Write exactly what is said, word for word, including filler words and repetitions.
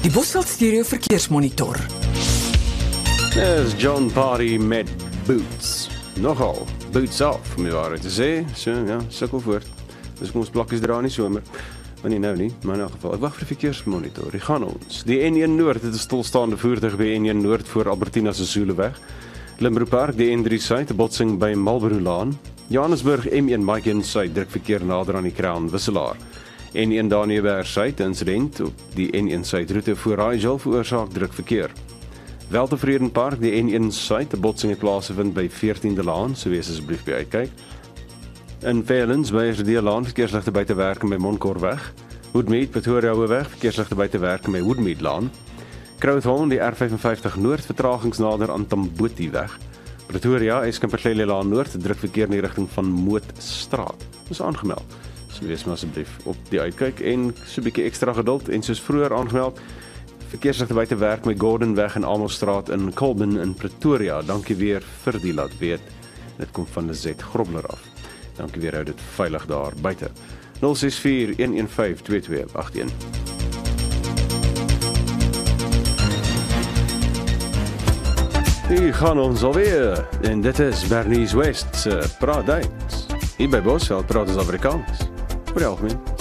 Die Bosveld Stereo Verkeersmonitor. Dis John Party met Boots. Nogal, boots off, om die waarheid te sê. So, ja, sukkel voort. Dus kom ons plakkies dra in die somer. Maar nie nou nie, maar in elk geval. Ek wag vir die verkeersmonitor. Die gaan ons. Die N een Noord het 'n stilstaande voertuig by N een Noord voor Albertina se Zoeleweg. Limpopo Park, die N drie Suid, 'n botsing by Marlborough-laan. Johannesburg M een Mike Suid druk verkeer nader aan die Crown wisselaar. N een Daniëberg Suid, insident op die N een Suidroete voor Raizel veroorsaak druk verkeer. Weltevreden Park, die N een Suid, 'n botsing het plaasgevind by veertiende Laan, so wees asseblief by uitkyk. In Velens by Ridee Laan, verkeersligte buite werking by Monkorweg. Woodmead, Pretoria Hoëweg, verkeersligte buite werking by Woodmead Laan. Crowthorne, die R vyf vyf Noord, vertragings nader aan Tamboti weg. Pretoria, Eskamperlele Laan Noord, druk verkeer in die rigting van Mootstraat. Dis aangemeld. So wees maar asseblief op die uitkyk en so 'n bietjie ekstra geduld en soos vroeër aangemeld, verkeersligte buite werk met Gordonweg en Amelstraat in Colburn in Pretoria. Dankie weer vir die laat weet. Dit kom van Lizet Grobler af. Dankie weer, hou dit veilig daar buite. nul ses vier een een vyf twee twee agt een. Hier gaan ons alweer. En dit is Bernice West se Praat Duits. Hier by Bosveld praat ons Afrikaans. Voor die algemeen.